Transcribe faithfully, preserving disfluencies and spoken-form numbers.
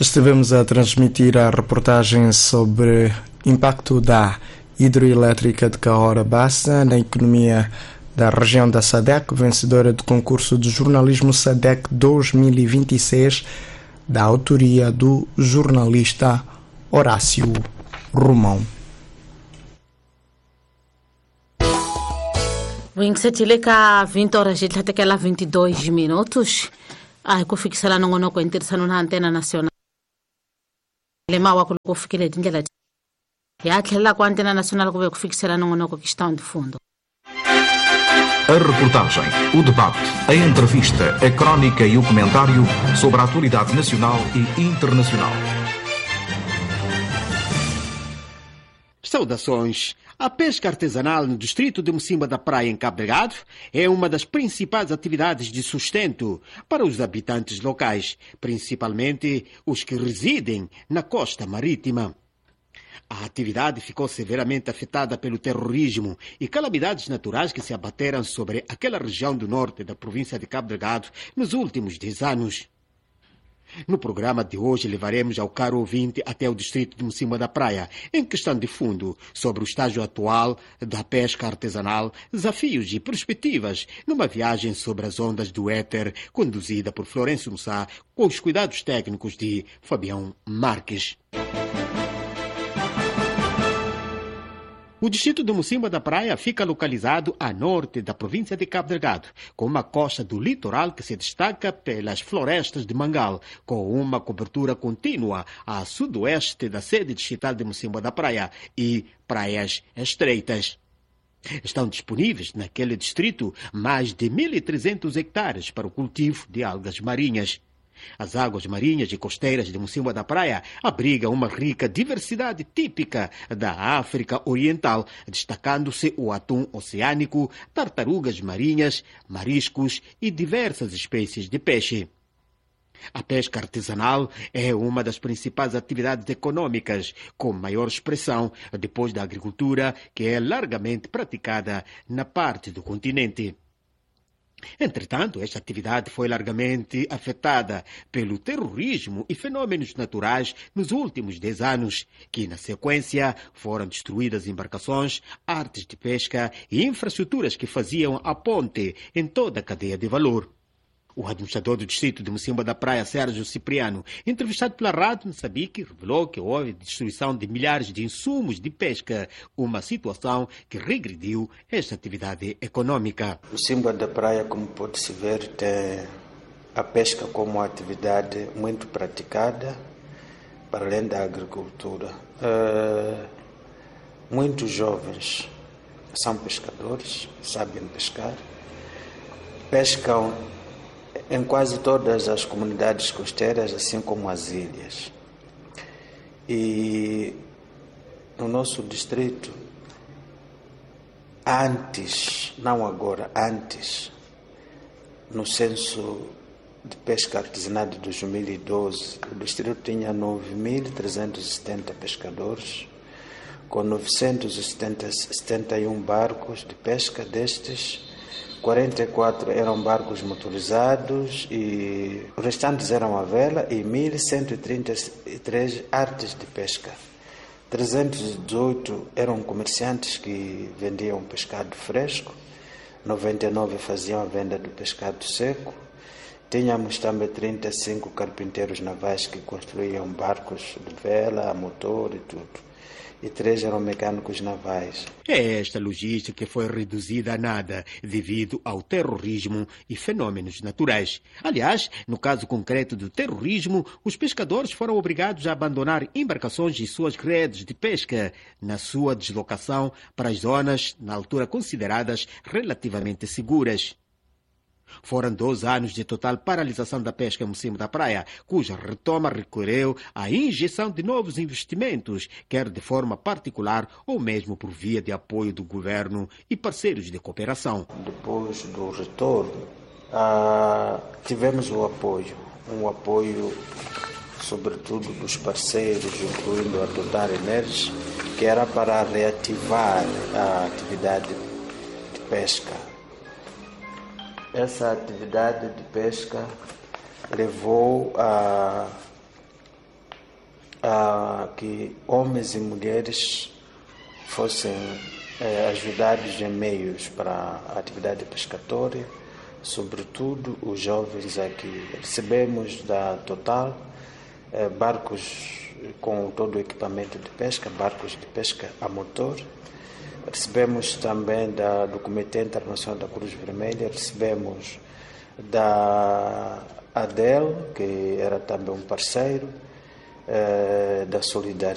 Estivemos a transmitir a reportagem sobre o impacto da hidroelétrica de Cahora Bassa na economia da região da SADC, vencedora do concurso de jornalismo SADC dois mil e vinte e seis, da autoria do jornalista Horácio Romão. Vingisetileka vinte horas de até vinte e dois minutos. Ai, kufikisa la nongono ko interesano na antena nacional. Lema wa kufikile ndlela ya tlhela kwa antena nacional ko kufikisa la nongono ko questão de fundo. A reportagem, o debate, a entrevista, a crónica e o comentário sobre a atualidade nacional e internacional. Saudações! A pesca artesanal no distrito de Mocimba da Praia, em Cabo Delgado, é uma das principais atividades de sustento para os habitantes locais, principalmente os que residem na costa marítima. A atividade ficou severamente afetada pelo terrorismo e calamidades naturais que se abateram sobre aquela região do norte da província de Cabo Delgado nos últimos dez anos. No programa de hoje levaremos ao caro ouvinte até o distrito de Mocimba da Praia, em questão de fundo, sobre o estágio atual da pesca artesanal, desafios e perspectivas, numa viagem sobre as ondas do éter, conduzida por Florencio Mussá, com os cuidados técnicos de Fabião Marques. O distrito de Mocimba da Praia fica localizado a norte da província de Cabo Delgado, com uma costa do litoral que se destaca pelas florestas de mangal, com uma cobertura contínua a sudoeste da sede distrital de Mocimba da Praia e praias estreitas. Estão disponíveis naquele distrito mais de mil e trezentos hectares para o cultivo de algas marinhas. As águas marinhas e costeiras de Mocimba da Praia abrigam uma rica diversidade típica da África Oriental, destacando-se o atum oceânico, tartarugas marinhas, mariscos e diversas espécies de peixe. A pesca artesanal é uma das principais atividades econômicas, com maior expressão depois da agricultura, que é largamente praticada na parte do continente. Entretanto, esta atividade foi largamente afetada pelo terrorismo e fenômenos naturais nos últimos dez anos, que, na sequência, foram destruídas embarcações, artes de pesca e infraestruturas que faziam a ponte em toda a cadeia de valor. O administrador do distrito de Mocimba da Praia, Sérgio Cipriano, entrevistado pela Rádio Moçambique, revelou que houve destruição de milhares de insumos de pesca, uma situação que regrediu esta atividade econômica. Mocimba da Praia, como pode-se ver, tem a pesca como uma atividade muito praticada, para além da agricultura. Uh, muitos jovens são pescadores, sabem pescar, pescam em quase todas as comunidades costeiras, assim como as ilhas. E no nosso distrito, antes, não agora, antes, no censo de pesca artesanal de dois mil e doze, o distrito tinha nove mil trezentos e setenta pescadores, com novecentos e setenta e um barcos de pesca. Destes, quarenta e quatro eram barcos motorizados e os restantes eram a vela, e mil cento e trinta e três artes de pesca. trezentos e dezoito eram comerciantes que vendiam pescado fresco, noventa e nove faziam a venda do pescado seco. Tínhamos também trinta e cinco carpinteiros navais que construíam barcos de vela, a motor e tudo. E três eram mecânicos navais. É esta logística que foi reduzida a nada devido ao terrorismo e fenômenos naturais. Aliás, no caso concreto do terrorismo, os pescadores foram obrigados a abandonar embarcações e suas redes de pesca na sua deslocação para as zonas, na altura consideradas relativamente seguras. Foram doze anos de total paralisação da pesca em Mocimba da Praia, cuja retoma recorreu à injeção de novos investimentos, quer de forma particular ou mesmo por via de apoio do governo e parceiros de cooperação. Depois do retorno, ah, tivemos o apoio, um apoio sobretudo dos parceiros, incluindo a Total Energy, que era para reativar a atividade de pesca. Essa atividade de pesca levou a a que homens e mulheres fossem eh, ajudados em meios para a atividade pescatória, sobretudo os jovens aqui. Recebemos da Total eh, barcos com todo o equipamento de pesca, barcos de pesca a motor. Recebemos também da, do Comitê Internacional da Cruz Vermelha, recebemos da A D E L, que era também um parceiro, eh, da Solidariedade.